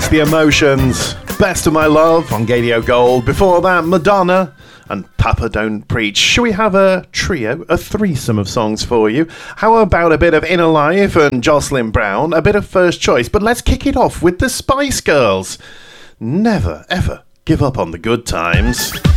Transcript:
Mix the Emotions, Best of My Love on Gadio Gold. Before that, Madonna and Papa Don't Preach. Shall we have a trio, a threesome of songs for you? How about a bit of Inner Life and Jocelyn Brown, a bit of First Choice, but let's kick it off with the Spice Girls. Never, ever give up on the good times.